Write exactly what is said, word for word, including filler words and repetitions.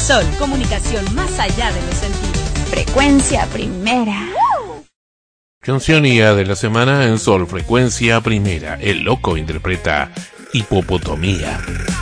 Sol, comunicación más allá de los sentidos. Frecuencia Primera. Cancionía de la semana en Sol, Frecuencia Primera. El Loco interpreta Hipopotomía.